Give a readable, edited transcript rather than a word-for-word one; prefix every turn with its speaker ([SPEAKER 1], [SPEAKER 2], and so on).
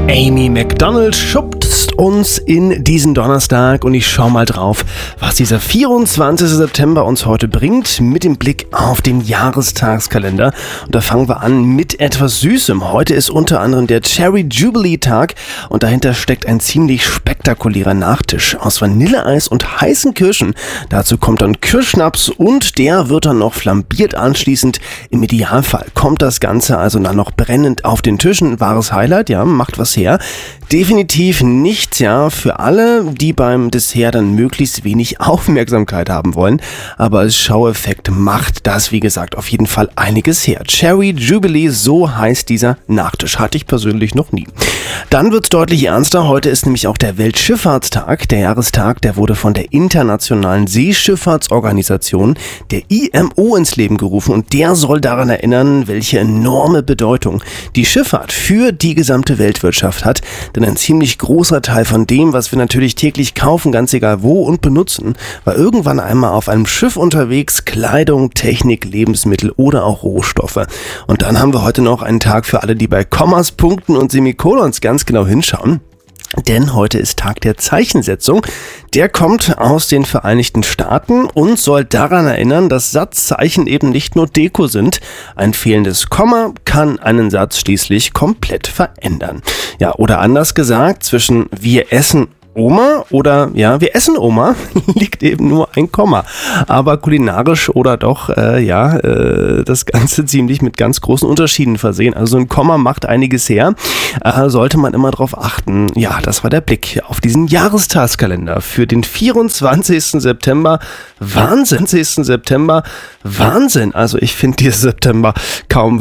[SPEAKER 1] Amy Macdonald schubst uns in diesen Donnerstag und ich schaue mal drauf, was dieser 24. September uns heute bringt, mit dem Blick auf den Jahrestagskalender. Und da fangen wir an mit etwas Süßem. Heute ist unter anderem der Cherry Jubilee Tag und dahinter steckt ein ziemlich spektakulärer Nachtisch aus Vanilleeis und heißen Kirschen. Dazu kommt dann Kirschschnaps und der wird dann noch flambiert anschließend. Im Idealfall kommt das Ganze also dann noch brennend auf den Tischen. Ein wahres Highlight, ja, macht was her. Definitiv nicht, ja, für alle, die beim Dessert dann möglichst wenig Aufmerksamkeit haben wollen. Aber als Schaueffekt macht das, wie gesagt, auf jeden Fall einiges her. Cherry Jubilee, so heißt dieser Nachtisch. Hatte ich persönlich noch nie. Dann wird's deutlich ernster. Heute ist nämlich auch der Weltschifffahrtstag. Der Jahrestag, der wurde von der Internationalen Seeschifffahrtsorganisation, der IMO, ins Leben gerufen. Und der soll daran erinnern, welche enorme Bedeutung die Schifffahrt für die gesamte Weltwirtschaft hat. Denn ein ziemlich großer Teil von dem, was wir natürlich täglich kaufen, ganz egal wo und benutzen, war irgendwann einmal auf einem Schiff unterwegs. Kleidung, Technik, Lebensmittel oder auch Rohstoffe. Und dann haben wir heute noch einen Tag für alle, die bei Kommas, Punkten und Semikolons ganz genau hinschauen. Denn heute ist Tag der Zeichensetzung. Der kommt aus den Vereinigten Staaten und soll daran erinnern, dass Satzzeichen eben nicht nur Deko sind. Ein fehlendes Komma kann einen Satz schließlich komplett verändern. Ja, oder anders gesagt, zwischen wir essen Oma oder ja, wir essen Oma liegt eben nur ein Komma. Aber kulinarisch oder doch, das Ganze ziemlich mit ganz großen Unterschieden versehen. Also so ein Komma macht einiges her. Sollte man immer drauf achten. Ja, das war der Blick auf diesen Jahrestagskalender für den 24. September. Wahnsinn. Also ich finde diesen September kaum